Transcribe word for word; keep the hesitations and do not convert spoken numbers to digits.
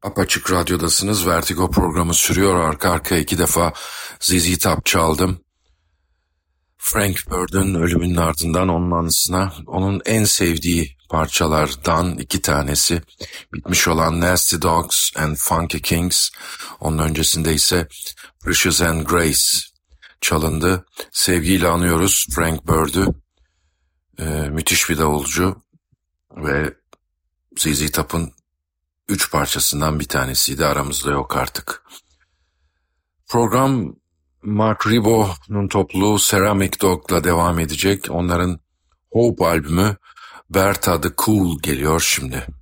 Apaçık Radyo'dasınız. Vertigo programı sürüyor. Arka arkaya iki defa Z Z Top çaldım. Frank Bird'ün ölümünün ardından onun anısına onun en sevdiği parçalardan iki tanesi bitmiş olan Nasty Dogs and Funky Kings. Onun öncesinde ise Precious and Grace çalındı. Sevgiyle anıyoruz Frank Bird'ü. Ee, müthiş bir davulcu ve Z Z Top'un üç parçasından bir tanesiydi, aramızda yok artık. Program Mark Ribot'un topluluğu Ceramic Dog'la devam edecek. Onların Hope albümü Bertha the Cool geliyor şimdi.